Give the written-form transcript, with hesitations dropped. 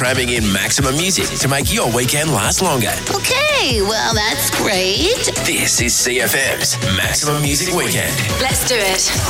cramming in maximum music to make your weekend last longer. Okay, well, that's great. This is CFM's Maximum Music Weekend. Let's do it.